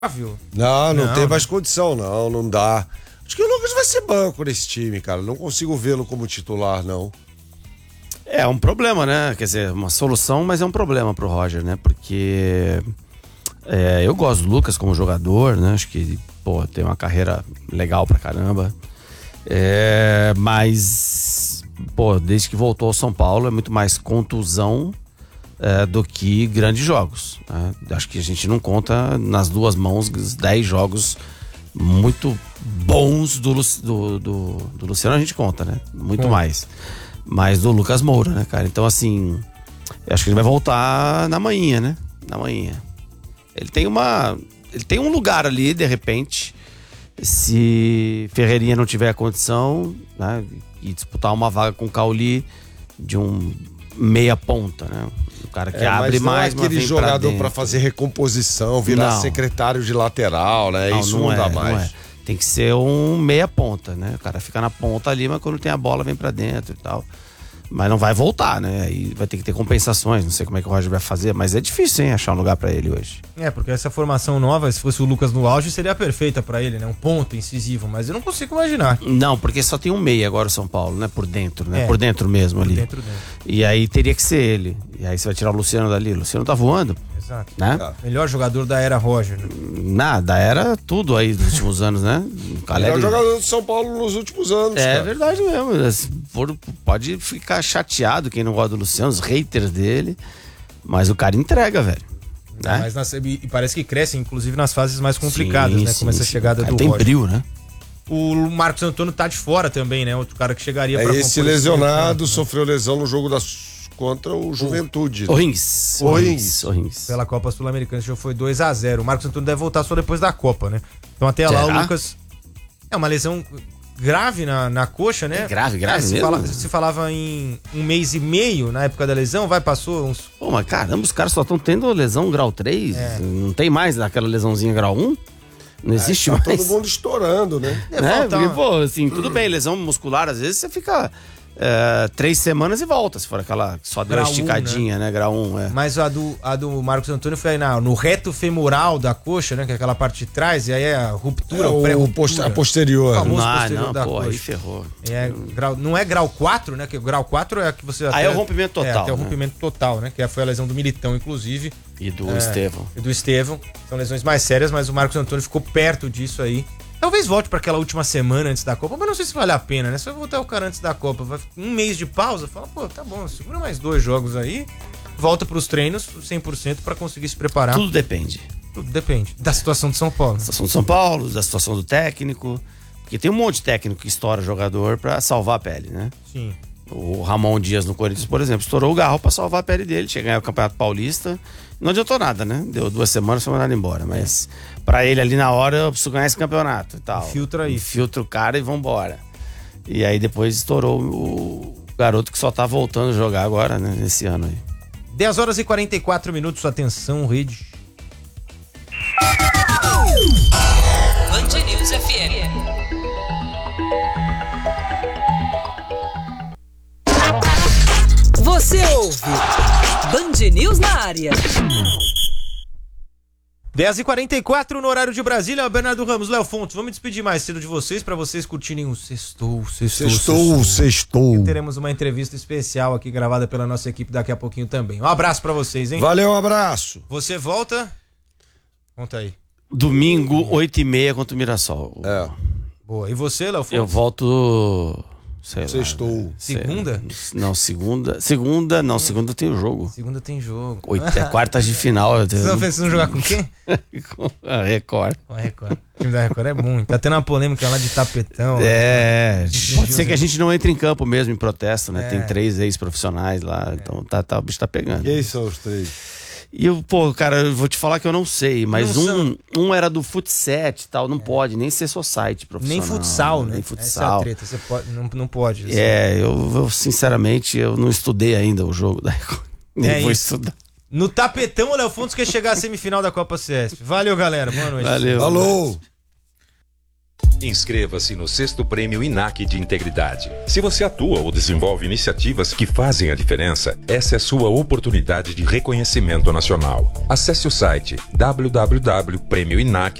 Não tem mais condição, não dá. Acho que o Lucas vai ser banco nesse time, cara. Não consigo vê-lo como titular, não. É um problema, né? Quer dizer, uma solução, mas é um problema pro Roger, né? Porque eu gosto do Lucas como jogador, né? Acho que, tem uma carreira legal pra caramba. Mas, desde que voltou ao São Paulo, é muito mais contusão do que grandes jogos, né? Acho que a gente não conta nas duas mãos 10 jogos muito bons do Luciano, a gente conta, né? Muito mais. Mas do Lucas Moura, né, cara? Então, assim, acho que ele vai voltar na manhã, né? Na manhã. Ele tem um lugar ali, de repente, se Ferreirinha não tiver a condição, né? E disputar uma vaga com o Cauli de um meia ponta, né? O cara que abre mais, mas aquele jogador pra fazer recomposição, virar secretário de lateral, né? Isso não dá mais. Não é. Tem que ser um meia ponta, né? O cara fica na ponta ali, mas quando tem a bola vem pra dentro e tal. Mas não vai voltar, né? Aí vai ter que ter compensações, não sei como é que o Roger vai fazer, mas é difícil, hein, achar um lugar pra ele hoje. Porque essa formação nova, se fosse o Lucas no auge, seria perfeita pra ele, né? Um ponto incisivo, mas eu não consigo imaginar. Não, porque só tem um meia agora o São Paulo, né? Por dentro, né? Por dentro mesmo ali. Dentro. E aí teria que ser ele. E aí você vai tirar o Luciano dali. O Luciano tá voando. Exato. Né? Melhor jogador da era Roger, né? Da era tudo aí dos últimos anos, né? Melhor jogador do São Paulo nos últimos anos. É verdade mesmo. Pode ficar chateado quem não gosta do Luciano, os haters dele. Mas o cara entrega, velho. Né? E parece que cresce, inclusive nas fases mais complicadas, né? Como essa chegada do Roger. Tem brilho, né? O Marcos Antônio tá de fora também, né? Outro cara que chegaria pra compor. Esse lesionado sofreu lesão no jogo contra o Juventude. O Rins. Pela Copa Sul-Americana, esse jogo foi 2-0. O Marcos Antônio deve voltar só depois da Copa, né? Então até lá o Lucas... É uma lesão grave na coxa, né? Grave mesmo? Se falava em 1 mês e meio na época da lesão, passou uns... Mas caramba, os caras só estão tendo lesão grau 3, não tem mais aquela lesãozinha grau 1? Não existe mais. Todo mundo estourando, né? Porque, assim, tudo bem, lesão muscular, às vezes você fica 3 semanas e volta, se for aquela só deu uma esticadinha, né? Grau 1, Mas a do Marcos Antônio foi no reto femoral da coxa, né? Que é aquela parte de trás, e aí é a ruptura, a posterior. O famoso posterior da coxa. Aí ferrou. Não é grau 4, né? Que o grau 4 é que você... Aí é o rompimento total. Até o rompimento total, né? Que foi a lesão do Militão, inclusive. E do Estevão. São lesões mais sérias, mas o Marcos Antônio ficou perto disso aí. Talvez volte para aquela última semana antes da Copa, mas não sei se vale a pena, né? Se vai voltar o cara antes da Copa, vai 1 mês de pausa, fala, tá bom, segura mais 2 jogos aí, volta pros treinos 100% para conseguir se preparar. Tudo depende da situação de São Paulo. Da situação de São Paulo, da situação do técnico, porque tem um monte de técnico que estoura jogador para salvar a pele, né? Sim. O Ramon Dias no Corinthians, por exemplo, estourou o garro pra salvar a pele dele, chega a ganhar o Campeonato Paulista, não adiantou nada, né? Deu 2 semanas, foi mandado embora, mas pra ele ali na hora, eu preciso ganhar esse campeonato e tal. Filtra o cara e vambora. E aí depois estourou o garoto que só tá voltando a jogar agora, né? Nesse ano aí. 10h44, atenção, rede. Band News FM. Você ouve Band News na área. 10h44 no horário de Brasília. Bernardo Ramos, Léo Fontes, vamos despedir mais cedo de vocês para vocês curtirem o Sextou. E teremos uma entrevista especial aqui gravada pela nossa equipe daqui a pouquinho também. Um abraço para vocês, hein? Valeu, um abraço. Você volta? Conta aí. Domingo, 8h30 contra o Mirassol. Boa. E você, Léo Fontes? Eu volto... Sextou. Segunda? Não, segunda. Não, segunda tem o jogo. Segunda tem jogo. Quartas de final. Vocês vão jogar com quem? Com a Record. Com a Record. O time da Record é bom. Tá tendo uma polêmica lá de tapetão. Pode ser que a gente não entre em campo mesmo em protesto, né? Tem 3 ex-profissionais lá. Então o bicho tá pegando. Quem são os 3? E eu, cara, eu vou te falar que eu não sei, mas um era do futset e tal, não pode nem ser society profissional. Nem futsal, né? Nem futsal. Essa é a treta, você pode, não pode. Assim. Eu sinceramente, eu não estudei ainda o jogo da Record. Nem vou estudar. No tapetão, o Léo Fontes quer chegar à semifinal da Copa CS. Valeu, galera. Boa noite. Valeu. Falou. Inscreva-se no 6º Prêmio INAC de Integridade. Se você atua ou desenvolve iniciativas que fazem a diferença, essa é a sua oportunidade de reconhecimento nacional. Acesse o site www.premioinac